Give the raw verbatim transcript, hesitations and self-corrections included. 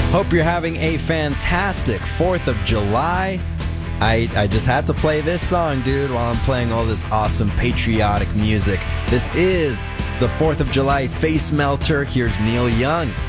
Hope you're having a fantastic fourth of July. I, I just had to play this song, dude, while I'm playing all this awesome patriotic music. This is the fourth of July Face Melter. Here's Neil Young.